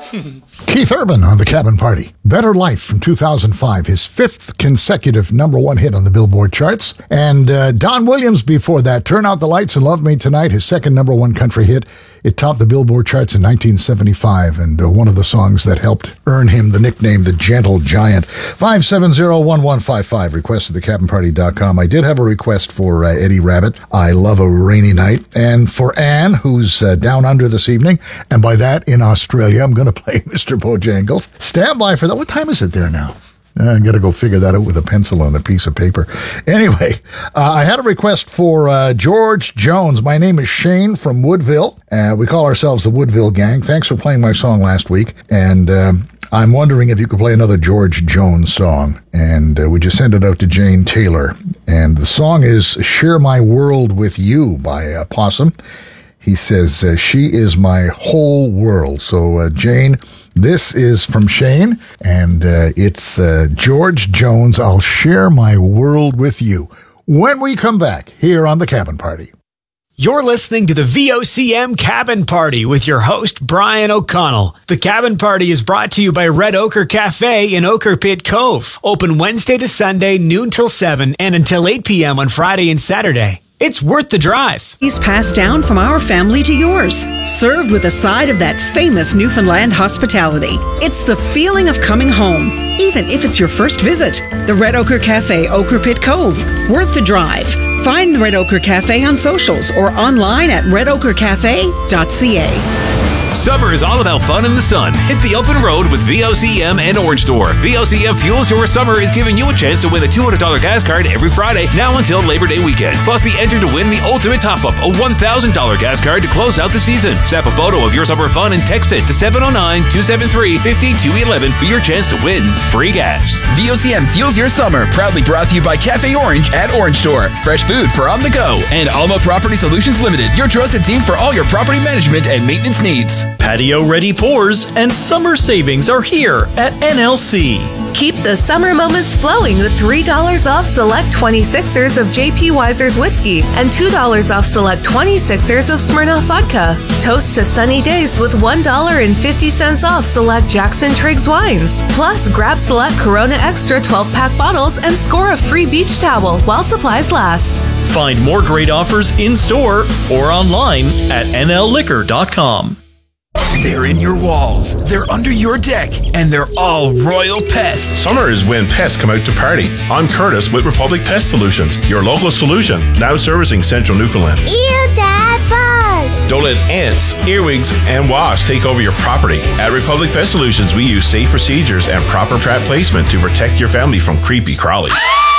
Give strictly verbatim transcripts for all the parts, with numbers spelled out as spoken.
Keith Urban on The Cabin Party. Better Life from two thousand five, his fifth consecutive number one hit on the Billboard charts. And uh, Don Williams before that, Turn Out the Lights and Love Me Tonight, his second number one country hit. It topped the Billboard charts in nineteen seventy-five, and uh, one of the songs that helped earn him the nickname The Gentle Giant. five seven zero, one one five five, request at the cabin party dot com. I did have a request for uh, Eddie Rabbitt, I Love a Rainy Night, and for Anne, who's uh, down under this evening, and by that in Australia, I'm going to play Mister Bojangles. Stand by for that. What time is it there now? Uh, I got to go figure that out with a pencil on a piece of paper. Anyway, uh, I had a request for uh, George Jones. My name is Shane from Woodville. Uh, we call ourselves the Woodville Gang. Thanks for playing my song last week. And um, I'm wondering if you could play another George Jones song. And uh, we just send it out to Jane Taylor. And the song is Share My World With You by uh, Possum. He says, uh, she is my whole world. So, uh, Jane, this is from Shane, and uh, it's uh, George Jones, I'll Share My World With You, when we come back here on The Cabin Party. You're listening to the V O C M Cabin Party with your host, Brian O'Connell. The Cabin Party is brought to you by Red Ochre Cafe in Ochre Pit Cove. Open Wednesday to Sunday, noon till seven, and until eight p.m. on Friday and Saturday. It's worth the drive. He's passed down from our family to yours, served with a side of that famous Newfoundland hospitality. It's the feeling of coming home, even if it's your first visit. The Red Ochre Cafe, Ochre Pit Cove, worth the drive. Find the Red Ochre Cafe on socials or online at red ochre cafe dot c a. Summer is all about fun in the sun. Hit the open road with V O C M and Orange Store. V O C M Fuels Your Summer is giving you a chance to win a two hundred dollars gas card every Friday, now until Labor Day weekend. Plus, be entered to win the ultimate top-up, a one thousand dollars gas card to close out the season. Snap a photo of your summer fun and text it to seven oh nine, two seven three, five two one one for your chance to win free gas. V O C M Fuels Your Summer, proudly brought to you by Cafe Orange at Orange Store. Fresh food for on the go. And Alma Property Solutions Limited, your trusted team for all your property management and maintenance needs. Patio-ready pours and summer savings are here at N L C. Keep the summer moments flowing with three dollars off select twenty-sixers of J P Weiser's whiskey and two dollars off select twenty-sixers of Smirnoff vodka. Toast to sunny days with one dollar and fifty cents off select Jackson Triggs wines. Plus, grab select Corona Extra twelve-pack bottles and score a free beach towel while supplies last. Find more great offers in-store or online at N L liquor dot com. They're in your walls, they're under your deck, and they're all royal pests. Summer is when pests come out to party. I'm Curtis with Republic Pest Solutions, your local solution, now servicing central Newfoundland. Ew, Dad, bug! Don't let ants, earwigs, and wasps take over your property. At Republic Pest Solutions, we use safe procedures and proper trap placement to protect your family from creepy crawlies.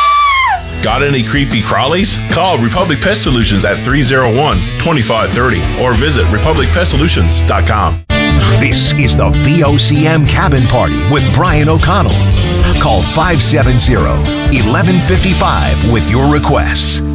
Got any creepy crawlies? Call Republic Pest Solutions at three oh one, two five three oh or visit republic pest solutions dot com. This is the V O C M Cabin Party with Brian O'Connell. Call five seven zero, one one five five with your requests.